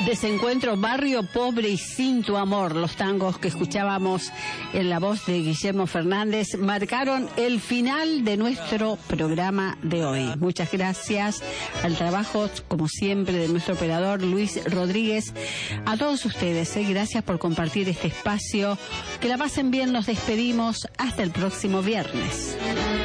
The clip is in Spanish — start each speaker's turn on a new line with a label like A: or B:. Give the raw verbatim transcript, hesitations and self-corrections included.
A: Desencuentro, Barrio Pobre y Sin Tu Amor, los tangos que escuchábamos en la voz de Guillermo Fernández, marcaron el final de nuestro programa de hoy. Muchas gracias al trabajo, como siempre, de nuestro operador Luis Rodríguez. A todos ustedes, eh, gracias por compartir este espacio. Que la pasen bien, nos despedimos hasta el próximo viernes.